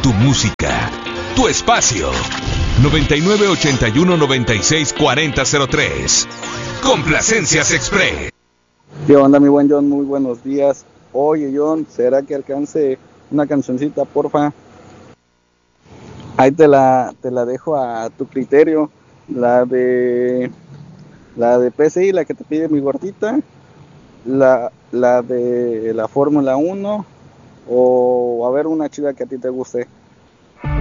Tu música, tu espacio. 9981-964003. Complacencias Express. ¿Qué onda, mi buen John? Muy buenos días. Oye, John, ¿será que alcance una cancioncita, porfa? Ahí te la dejo a tu criterio. La de PSI, la que te pide mi gordita. La de la Fórmula 1. O a ver, una chida que a ti te guste.